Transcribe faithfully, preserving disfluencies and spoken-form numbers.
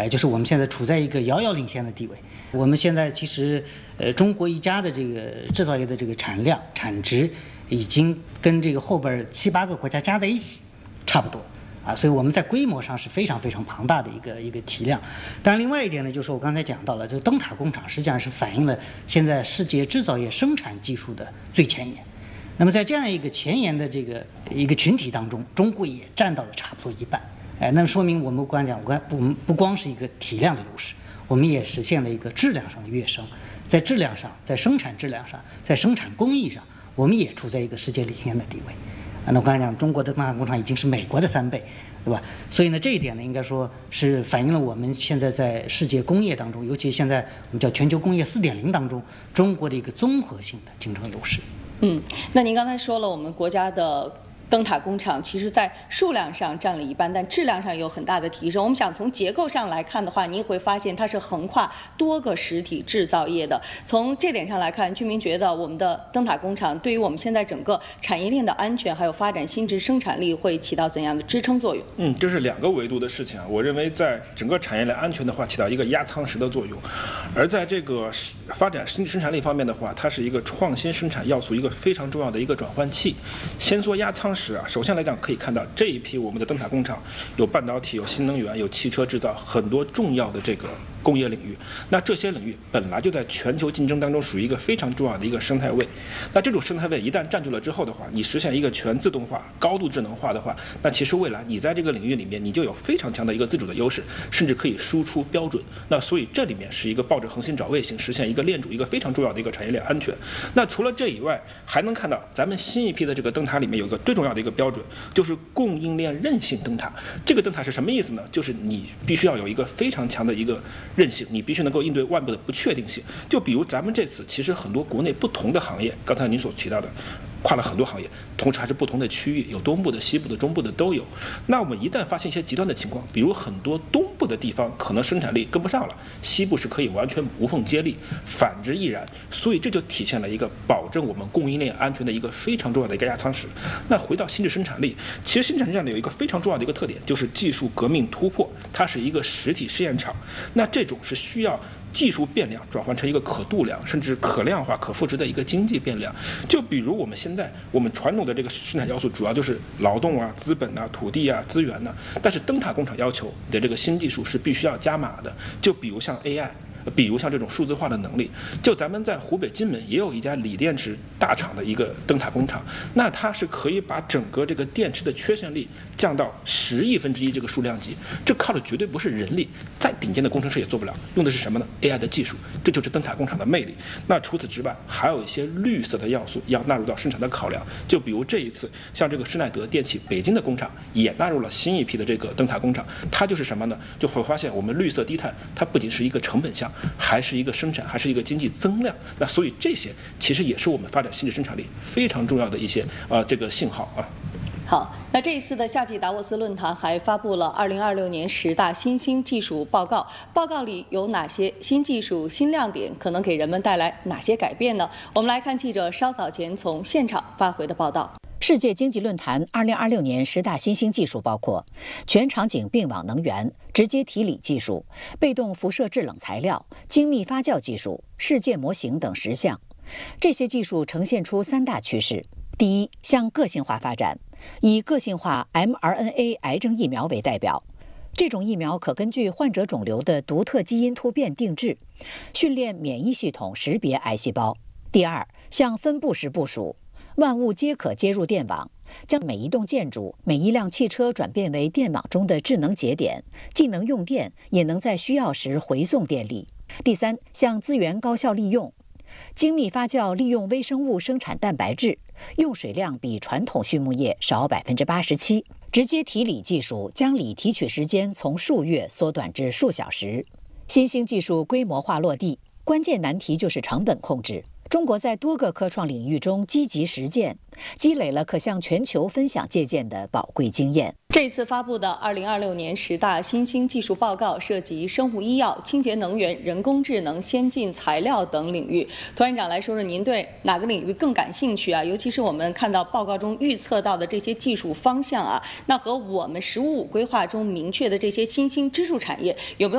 哎，就是我们现在处在一个遥遥领先的地位。我们现在其实，呃，中国一家的这个制造业的这个产量、产值，已经跟这个后边七八个国家加在一起差不多啊，所以我们在规模上是非常非常庞大的一个一个体量。当然，另外一点呢，就是我刚才讲到了，这个灯塔工厂实际上是反映了现在世界制造业生产技术的最前沿。那么在这样一个前沿的这个一个群体当中，中国也占到了差不多一半。哎，那么说明我们刚讲，我们不光是一个体量的优势，我们也实现了一个质量上的跃升。在质量上，在生产质量上，在生产工艺上，我们也处在一个世界领先的地位。啊，那我刚才讲，中国的灯塔工厂已经是美国的三倍，对吧？所以呢，这一点呢，应该说是反映了我们现在在世界工业当中，尤其现在我们叫全球工业四点零当中，中国的一个综合性的竞争优势。 嗯，那您刚才说了，我们国家的灯塔工厂其实在数量上占了一半，但质量上有很大的提升。我们想从结构上来看的话，您会发现它是横跨多个实体制造业的。从这点上来看，居民觉得我们的灯塔工厂对于我们现在整个产业链的安全还有发展新质生产力会起到怎样的支撑作用？ 嗯，这是两个维度的事情啊。我认为在整个产业链安全的话，起到一个压舱石的作用；而在这个发展新生产力方面的话，它是一个创新生产要素一个非常重要的一个转换器。先说压舱石啊，首先来讲可以看到这一批我们的灯塔工厂有半导体、有新能源、有汽车制造很多重要的这个工业领域。那这些领域本来就在全球竞争当中属于一个非常重要的一个生态位。那这种生态位一旦占据了之后的话，你实现一个全自动化、高度智能化的话，那其实未来你在这个领域里面你就有非常强的一个自主的优势，甚至可以输出标准。那所以这里面是一个抱着恒心找卫星，实现一个链主一个非常重要的一个产业链安全。那除了这以外，还能看到咱们新一批的这个灯塔里面有一个最重要的一个标准，就是供应链韧性灯塔。这个灯塔是什么意思呢？就是你必须要有一个非常强的一个韧性，你必须能够应对外部的不确定性。就比如咱们这次其实很多国内不同的行业，刚才您所提到的跨了很多行业，同时还是不同的区域，有东部的、西部的、中部的都有。那我们一旦发现一些极端的情况，比如很多东部的地方可能生产力跟不上了，西部是可以完全无缝接力，反之亦然。所以这就体现了一个保证我们供应链安全的一个非常重要的一个压舱石。那回到新质生产力，其实新质生产力有一个非常重要的一个特点，就是技术革命突破，它是一个实体试验场。那这种是需要技术变量转换成一个可度量甚至可量化可复制的一个经济变量。就比如我们现在我们传统的这个生产要素主要就是劳动啊、资本啊、土地啊、资源啊，但是灯塔工厂要求你的这个新技术是必须要加码的。就比如像 A I，比如像这种数字化的能力，就咱们在湖北荆门也有一家锂电池大厂的一个灯塔工厂，那它是可以把整个这个电池的缺陷率降到十亿分之一这个数量级，这靠的绝对不是人力，再顶尖的工程师也做不了，用的是什么呢 ？A I 的技术，这就是灯塔工厂的魅力。那除此之外，还有一些绿色的要素要纳入到生产的考量，就比如这一次像这个施耐德电器北京的工厂也纳入了新一批的这个灯塔工厂，它就是什么呢？就会发现我们绿色低碳，它不仅是一个成本项，还是一个生产，还是一个经济增量。那所以这些其实也是我们发展新质生产力非常重要的一些啊、呃、这个信号啊。 好，那这一次的夏季达沃斯论坛还发布了二零二六年十大新兴技术报告，报告里有哪些新技术、新亮点，可能给人们带来哪些改变呢？我们来看记者稍早前从现场发回的报道。 世界经济论坛二零二六年十大新兴技术包括全场景并网能源、直接提锂技术、被动辐射制冷材料、精密发酵技术、世界模型等十项。这些技术呈现出三大趋势：第一，向个性化发展，以个性化 mRNA 癌症疫苗为代表。这种疫苗可根据患者肿瘤的独特基因突变定制，训练免疫系统识别癌细胞。第二，向分布式部署，万物皆可接入电网，将每一栋建筑、每一辆汽车转变为电网中的智能节点，既能用电，也能在需要时回送电力。第三，向资源高效利用，精密发酵利用微生物生产蛋白质，用水量比传统畜牧业少百分之八十七。直接提锂技术将锂提取时间从数月缩短至数小时。新兴技术规模化落地，关键难题就是成本控制。中国在多个科创领域中积极实践，积累了可向全球分享借鉴的宝贵经验。 这次发布的二零二六年十大新兴技术报告涉及生物医药、清洁能源、人工智能、先进材料等领域。涂院长来说说，您对哪个领域更感兴趣啊？尤其是我们看到报告中预测到的这些技术方向啊，那和我们“十五五”规划中明确的这些新兴支柱产业有没有